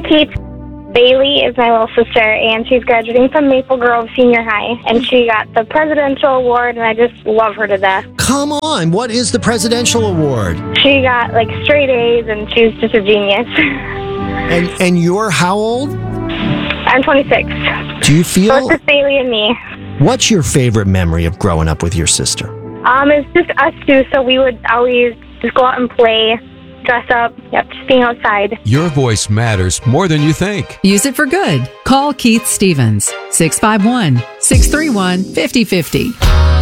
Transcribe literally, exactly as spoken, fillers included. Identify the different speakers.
Speaker 1: Keith, Bailey is my little sister, and she's graduating from Maple Grove Senior High, and she got the Presidential Award, and I just love her to death.
Speaker 2: Come on, what is the Presidential Award?
Speaker 1: She got, like, straight A's, and she's just a genius.
Speaker 2: And and you're how old?
Speaker 1: I'm twenty-six.
Speaker 2: Do you
Speaker 1: So
Speaker 2: feel...
Speaker 1: it's just Bailey and me.
Speaker 2: What's your favorite memory of growing up with your sister?
Speaker 1: Um, it's just us two, so we would always just go out and play, dress up, yep, just being outside.
Speaker 3: Your voice matters more than you think.
Speaker 4: Use it for good. Call Keith Stevens, six five one, six three one, five oh five oh.